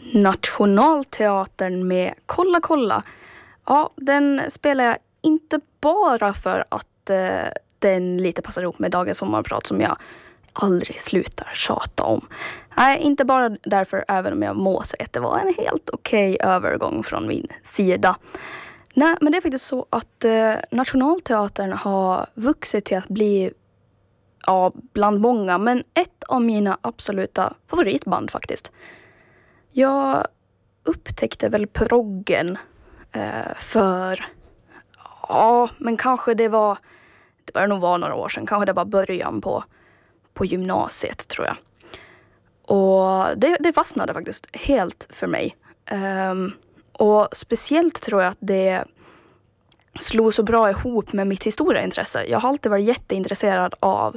Nationalteatern med Kolla kolla. Ja, den spelar jag inte bara för att den lite passar ihop med dagens sommarprat som jag aldrig slutar tjata om. Nej, inte bara därför, även om jag må säga att det var en helt okej övergång från min sida. Nej, men det är faktiskt så att Nationalteatern har vuxit till att bli, ja, bland många, men ett av mina absoluta favoritband faktiskt. Jag upptäckte väl proggen för, ja, men kanske det bör nog vara några år sedan. Kanske det var början på gymnasiet, tror jag. Och det fastnade faktiskt helt för mig. Och speciellt tror jag att det slog så bra ihop med mitt historieintresse. Jag har alltid varit jätteintresserad av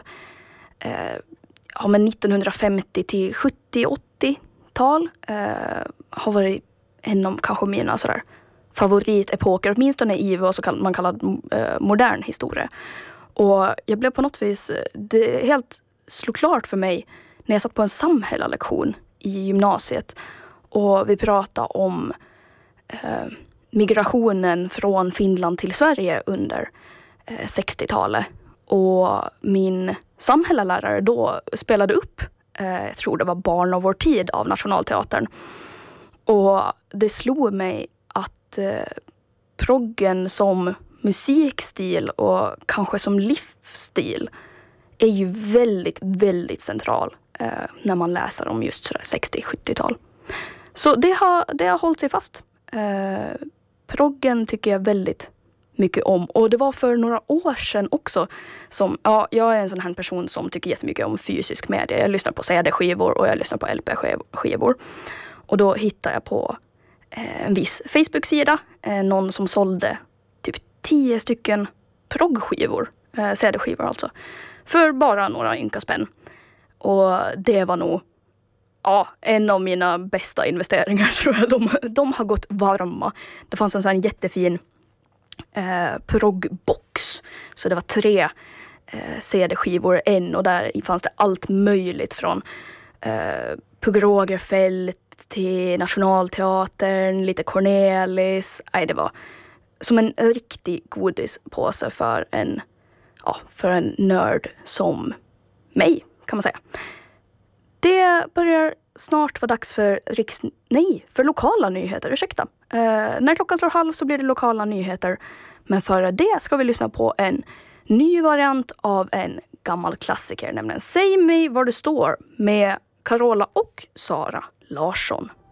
men 1950 till 70-80-tal. Har varit en av kanske mina sådär favoritepoker, åtminstone i vad man kallar modern historia. Och jag blev på något vis, det helt slog klart för mig när jag satt på en samhällslektion i gymnasiet och vi pratade om migrationen från Finland till Sverige under 60-talet. Och min samhällslärare då spelade upp, jag tror det var Barn av vår tid av Nationalteatern. Och det slog mig att proggen som musikstil och kanske som livsstil är ju väldigt, väldigt central när man läser om just 60-70-tal. Så det har hållit sig fast. Proggen tycker jag väldigt mycket om. Och det var för några år sedan också som, ja, jag är en sån här person som tycker jättemycket om fysisk media. Jag lyssnar på CD-skivor och jag lyssnar på LP-skivor. Och då hittade jag på en viss Facebook-sida någon som sålde typ 10 stycken proggskivor, CD-skivor alltså, för bara några ynka spänn. Och det var nog en av mina bästa investeringar, tror jag. De har gått varma. Det fanns en sån här jättefin proggbox. Så det var 3 CD-skivor och där fanns det allt möjligt från Pugh Rogefeldt till Nationalteatern, lite Cornelis. Det var som en riktig godispåse för en nörd som mig, kan man säga. Det börjar snart vara dags för lokala nyheter, ursäkta. När klockan slår 12 så blir det lokala nyheter. Men före det ska vi lyssna på en ny variant av en gammal klassiker, nämligen Säg mig var du står med Carola och Sara Larsson.